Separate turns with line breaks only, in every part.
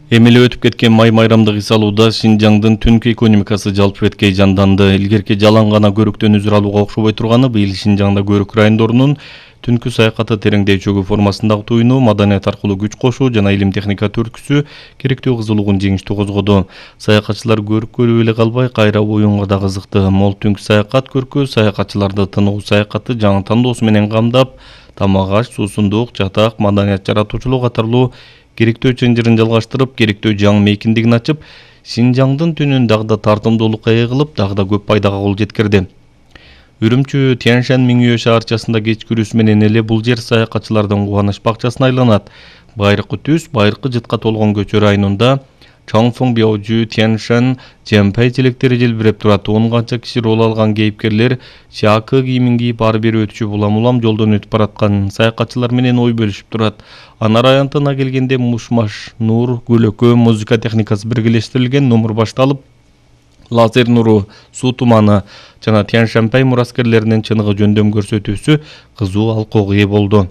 Эми эле өтүп кеткен май майрамдык ис алууда Шинжаңдын түнкү экономикасы жалпы беткей жанданды. Илгерки жалаң гана көрүктөн үзүр алууга окшобой турганы быйыл Шинжаңда көрүк райондорунун түнкү саякаты тереңдечөгү формасындагы туюну, маданият аркылуу күч кошуу жана илим техника түрткүсү керектүү кызылуугун жеңиштүү козгоду. Саякатчылар көрүк көрүп эле калбай, кайра оюнга да кызыкты. Мол түнкү саякат көркү саякатчыларды тынуу саякаты жаңы тандоосу менен камдап, тамак аш, суусундук, жатак, маданият жаратуучулук катарлуу керектөө чынжырын жалгаштырып, керектөө жаңы мейкиндигин ачып, Шинжаңдын түнүн дагы да тартымдуулукка ээ кылып, дагы да көп пайдага кол жеткирди. Үрүмчү Тяньшань Миңюэ шаарчасында кеч күрүс менен эле бул жер саякатчылардын кубаныч бакчасына айланат. Байыркы түз, байыркы жытка толгон көчө районунда Чаңфың Бяожу, Тяньшань, Жемпэй желектери желбиреп турат. 10 канча киши рол алган кейипкерлер чакы кийимин кийип ары бери өтүшүп улам жолдон өтүп бараткан саякатчылар менен ой бөлүшүп турат. Анар аянтына келгенде мушмаш, нур, гүлөкө, музыка техникасы биргелештирилген номур башталып, лазер нуру, суу туманы жана Тяньшаньпэй мураскерлеринин чыныгы жөндөм көрсөтүүсү кызуу алкоого ээ болду.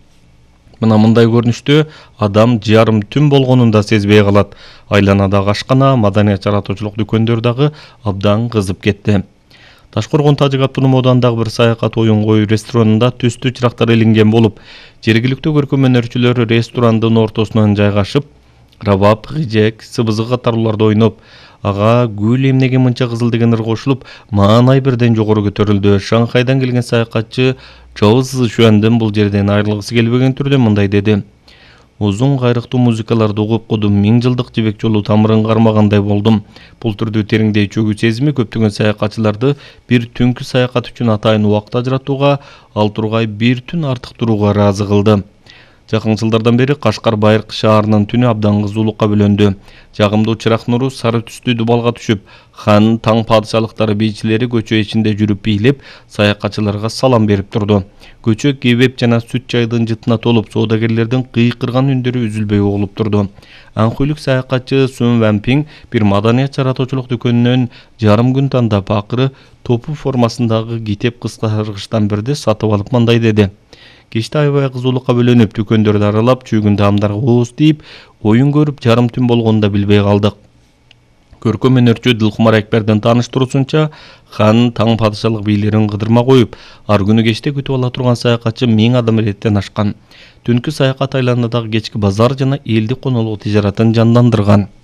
Мына мындай көрүнүштө адам жарым түн болгонун да сезбей калат. Айланадагы ашкана, маданият жаратуучулук дүкөндөр дагы абдан кызып кетти. Ташкоргон Тажик автономдагы дагы бир саякат оюн коюу ресторанында түстүү чырактар илинген болуп, жергиликтүү көркөм өнөрчүлөр ресторандын ортосунан жайгашып, рабап, гыжек, сыбызгы катарлууларды ойноп, ага гүл эмнеге мынча кызыл деген ыр кошулуп, маанай бирден жогору көтөрүлдү. Шанхайдан келген саякатчы Чоу Цзышуандын бул жерден айрылгысы келбеген түрдө мындай деди: Узун кайрыктуу музыкаларды угуп кудум, 1000 жылдык жибек жолу тамырын кармагандай болдум. Бул түрдүү тереңдей чөгүү сезими көптөгөн саякатчыларды бир түнкү саякат үчүн атайын убакыт ажыратууга, ал тургай бир түн артык турууга ыраазы кылды. Жакын жылдардан бери Кашкар Байыркы шаарынын түнү абдан кызуулукка бөлөндү. Жагымдуу чырак нуру сары түстүү дубалга түшүп, хан, таң падышалыктары бийчилери көчө ичинде жүрүп бийлеп, саякатчыларга салам берип турду. Көчө кебеп жана сүт чайдын жытына толуп, соодагерлердин кыйкырган үндөрү үзүлбөй угулуп турду. Анхуйлук саякатчы Сун Ванпиң бир маданият жаратуучулук дүкөнүнөн жарым күн тандап, акыры топу формасындагы китеп кыскартгычтан бирди сатып алып мындай деди: Кечте аябай кызуулукка бөлөнүп, дүкөндөрдү аралап, чүйгүн таамдарга ооз тийип, оюн көрүп, жарым түн болгонун да билбей калдык. Көркөм өнөрчү Дылкумар Экбердин тааныштыруусунча, хан, таң падышалык бийлерин кыдырма коюп, ар күнү кечте күтүп ала турган саякатчы 1000 адам иреттен ашкан. Түнкү саякат айланадагы кечки базар жана элдик конолук тижаратын жандандырган.